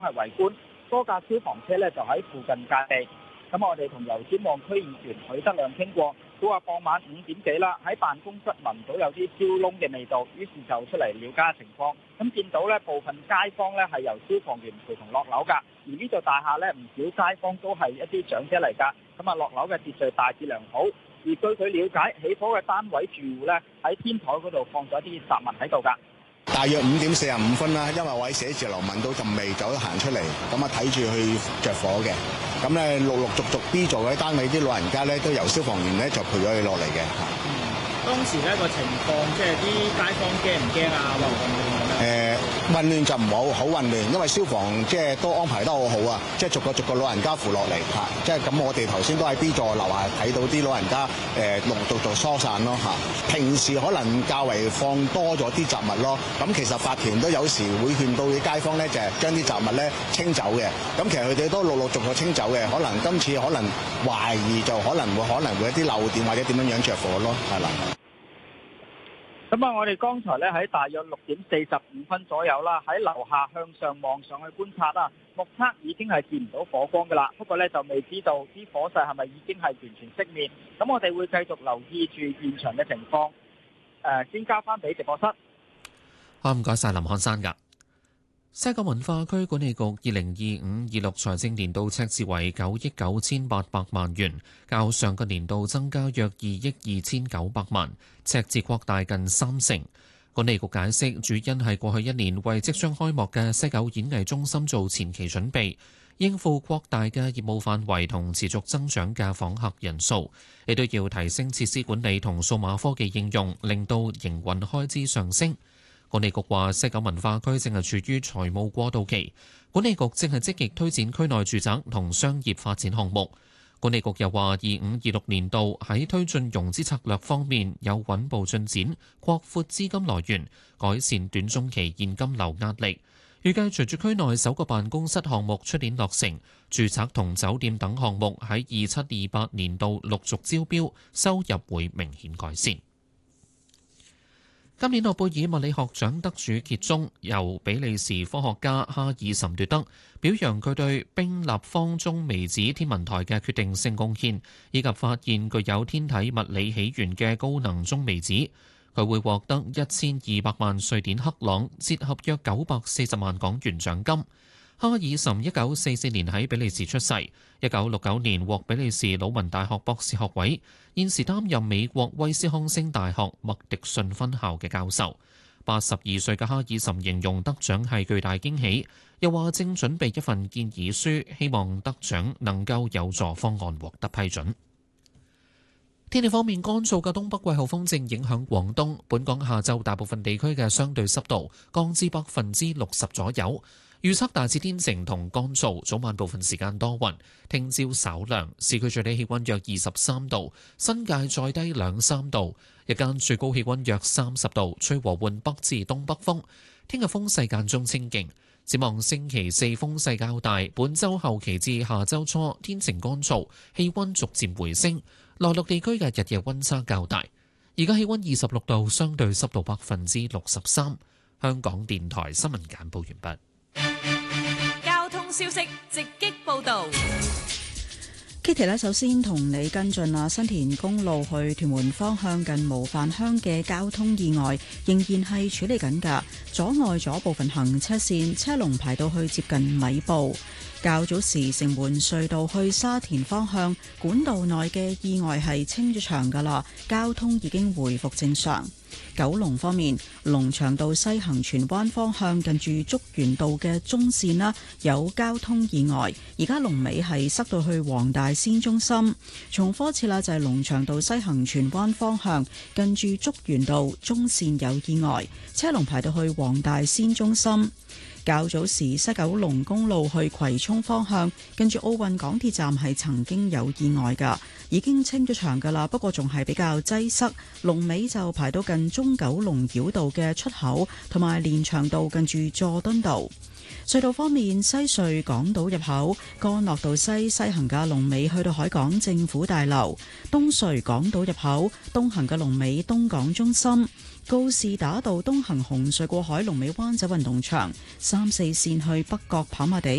係圍觀，多架消防車咧就喺附近戒備。咁我哋同油尖旺區議員許德亮傾過，佢話傍晚5點幾啦，喺辦公室聞到有啲燒燶嘅味道，於是就出嚟了解情況。咁見到咧部分街坊咧係由消防員陪同落樓㗎，而呢座大廈咧唔少街坊都係一啲長者嚟㗎，咁啊落樓嘅秩序大致良好。而據佢了解，起火嘅單位住戶咧喺天台嗰度放咗啲雜物喺度㗎。 大約5點45分啦，因為我喺寫字樓聞到陣味，就行出嚟，咁啊睇住去着火嘅。咁咧陸陸續續 B 座嗰啲單位啲老人家咧都由消防員咧就陪咗佢落嚟嘅。 當時咧個情況，即係啲街坊驚唔驚啊？混唔混亂咁樣？ 混亂就唔好混亂，因為消防即係都安排得好好啊，即係逐個老人家扶落嚟嚇。即係咁，我哋頭先都喺 B 座樓下睇到啲老人家陸續疏散咯嚇。平時可能較為放多咗啲雜物咯，咁其實法團都有時會勸到啲街坊咧，就係將啲雜物咧清走嘅。咁其實佢哋都陸續清走嘅，可能今次可能懷疑就可能會一啲漏電或者點樣着火咯，係啦。 咁啊，我哋剛才咧喺大約6點45分左右啦，喺樓下向上望上去觀察啦，目測已經係見唔到火光噶啦。不過咧就未知道啲火勢係咪已經係完全熄滅。咁我哋會繼續留意住現場嘅情況。先交翻俾直播室。 好，唔該晒林漢山㗎。西九文化區管理局2025-26財政年度赤字為9億9800萬元，較上個年度增加約2億2900萬，赤字擴大近30%。管理局解釋，主因係過去一年為即將開幕嘅西九演藝中心做前期準備，應付擴大嘅業務範圍同持續增長嘅訪客人數，亦都要提升設施管理同數碼科技應用，令到營運開支上升。管理局話，西九文化區正係處於財務過渡期，管理局正係積極推展區內住宅同商業發展項目。管理局又話，25-26年度喺推進融資策略方面有穩步進展，擴闊資金來源，改善短中期現金流壓力。預計隨住區內首個辦公室項目出年落成，住宅同酒店等項目喺27-28年度陸續招標，收入會明顯改善。今年諾貝爾物理學獎得主傑中由比利時科學家哈爾岑奪得，表揚佢對冰立方中微子天文台嘅決定性貢獻，以及發現具有天體物理起源嘅高能中微子。佢會獲得1200萬瑞典克朗，折合約940萬港元獎金。哈爾岑1944年喺比利時出世，1969年獲比利時魯汶大學博士學位，現時擔任美國威斯康星大學麥迪遜分校嘅教授。82歲嘅哈爾岑形容得獎係巨大驚喜，又話正準備一份建議書，希望得獎能夠有助方案獲得批准。天氣方面，乾燥嘅東北季候風正影響廣東，本港下晝大部分地區嘅相對濕度降至60%左右。預測大致天晴同乾燥，早晚部分時間多雲。聽朝稍涼，市區最低氣溫約23度，新界再低2-3度。日間最高氣溫約30度，吹和緩北至東北風。聽日風勢間中清勁。展望星期4風勢較大，本週後期至下週初天晴乾燥，氣溫逐漸回升。內陸地區嘅日夜溫差較大。而家氣溫26度，相對濕度63%。香港電台新聞簡報完畢。 交通消息直擊報道。 Kitty 呢，首先同你跟進啊，新田公路去屯門方向近模範鄉嘅交通意外仍然係處理緊㗎，阻礙咗部分行車線，車龍排到去接近米埔。較早時城門隧道去沙田方向管道內嘅意外係清咗場㗎啦，交通已經回復正常。九龍方面，龍翔道西行荃灣方向近住竹園道嘅中線啦，有交通意外，而家龍尾係塞到去黃大仙中心。重複一次啦，就係龍翔道西行荃灣方向近住竹園道中線有意外，車龍排到去黃大仙中心。較早時西九龍公路去葵涌方向跟住奧運港鐵站係曾經有意外㗎，已經清咗場㗎啦，不過仲係比較擠塞，龍尾就排到近中九龍繞道嘅出口，同埋連翔道近住佐敦道。隧道方面，西隧港島入口干諾道西行嘅龍尾去到海港政府大樓，東隧港島入口東行嘅龍尾東港中心， 告士打道東行紅隧過海，龍尾灣仔運動場；3、4線去北角跑馬地。